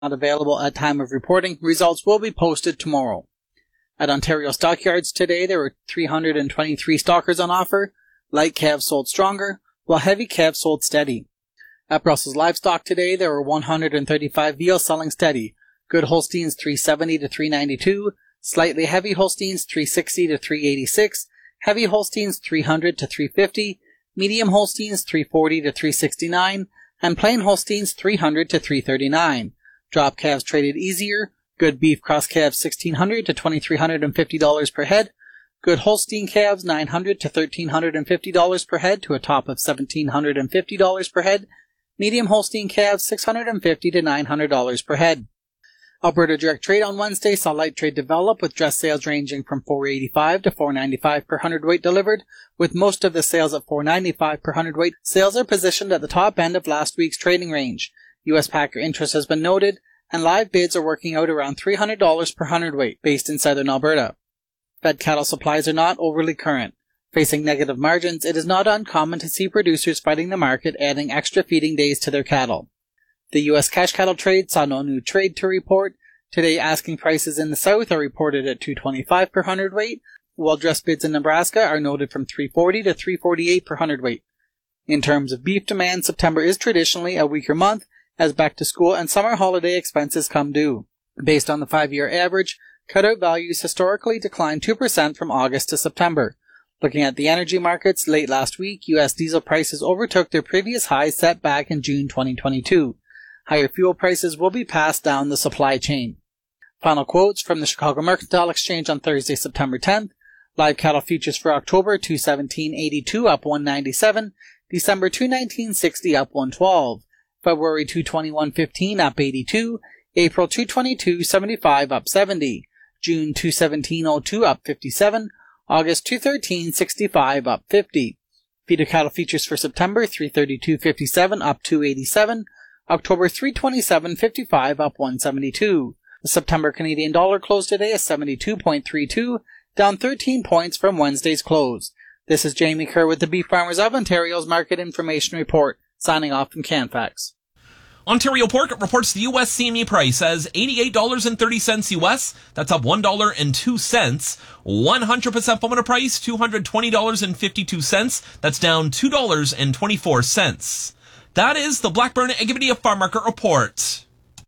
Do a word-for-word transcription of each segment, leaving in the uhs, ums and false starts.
not available at time of reporting. Results will be posted tomorrow. At Ontario stockyards today, there were three hundred twenty-three stockers on offer. Light calves sold stronger, while heavy calves sold steady. At Brussels Livestock today, there were one hundred thirty-five veal selling steady. Good Holsteins three seventy to three ninety-two, slightly heavy Holsteins three sixty to three eighty-six, heavy Holsteins three hundred to three fifty, medium Holsteins three forty to three sixty-nine, and plain Holsteins three hundred to three thirty-nine. Drop calves traded easier. Good beef cross calves sixteen hundred to twenty-three hundred fifty dollars per head. Good Holstein calves nine hundred to thirteen hundred fifty dollars per head to a top of seventeen hundred fifty dollars per head. Medium Holstein calves six hundred fifty to nine hundred dollars per head. Alberta Direct Trade on Wednesday saw light trade develop, with dress sales ranging from four eighty-five to four ninety-five per hundredweight delivered, with most of the sales at four ninety-five per hundredweight. Sales are positioned at the top end of last week's trading range. U S packer interest has been noted, and live bids are working out around three hundred dollars per hundredweight, based in southern Alberta. Fed cattle supplies are not overly current. Facing negative margins, it is not uncommon to see producers fighting the market, adding extra feeding days to their cattle. The U S cash cattle trade saw no new trade to report. Today, asking prices in the south are reported at two twenty-five per hundredweight, while dress bids in Nebraska are noted from three forty to three forty-eight per hundredweight. In terms of beef demand, September is traditionally a weaker month, as back-to-school and summer holiday expenses come due. Based on the five-year average, cutout values historically declined two percent from August to September. Looking at the energy markets, late last week, U S diesel prices overtook their previous highs set back in June twenty twenty-two. Higher fuel prices will be passed down the supply chain. Final quotes from the Chicago Mercantile Exchange on Thursday, September tenth. Live cattle futures for October, two seventeen eighty-two up one ninety-seven. December two nineteen sixty up one twelve. February two twenty-one fifteen up eighty-two. April two twenty-two seventy-five up seventy. June two seventeen oh two up fifty-seven. August two thirteen sixty-five up fifty. Feeder cattle futures for September, three thirty-two fifty-seven up two eighty-seven. October three twenty-seven fifty-five up one seventy-two. The September Canadian dollar closed today at seventy-two point three two, down thirteen points from Wednesday's close. This is Jamie Kerr with the Beef Farmers of Ontario's Market Information Report, signing off from Canfax. Ontario Pork reports the U S C M E price as eighty-eight dollars and thirty cents U S. That's up one dollar and two cents. one hundred percent formula price, two hundred twenty dollars and fifty-two cents. That's down two dollars and twenty-four cents. That is the Blackburn Agribidia Farm Market Report.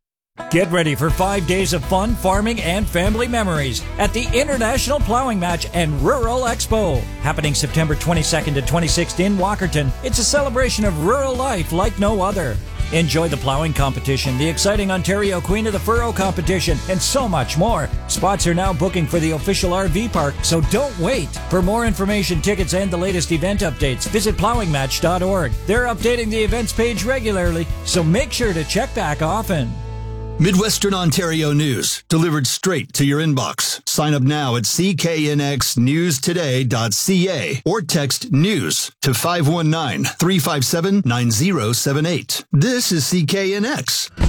Get ready for five days of fun, farming, and family memories at the International Plowing Match and Rural Expo. Happening September twenty-second to twenty-sixth in Walkerton, it's a celebration of rural life like no other. Enjoy the plowing competition, the exciting Ontario Queen of the Furrow competition, and so much more. Spots are now booking for the official R V park, so don't wait. For more information, tickets, and the latest event updates, visit plowing match dot org. They're updating the events page regularly, so make sure to check back often. Midwestern Ontario news, delivered straight to your inbox. Sign up now at c k n x news today dot c a or text NEWS to five one nine, three five seven, nine zero seven eight. This is C K N X.